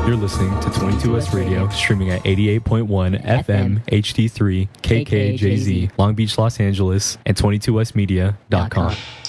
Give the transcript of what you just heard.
You're listening to 22S Radio, streaming at 88.1 FM, HD3, KKJZ, Long Beach, Los Angeles, and 22smedia.com.